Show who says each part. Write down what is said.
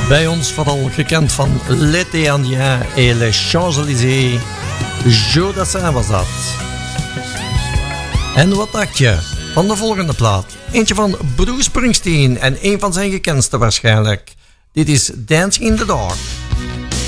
Speaker 1: Bij ons vooral gekend van L'été indien et les Champs-Élysées. Joe Dassin was dat. En wat dacht je van de volgende plaat? Eentje van Bruce Springsteen en een van zijn gekendste waarschijnlijk. Dit is Dancing in the Dark.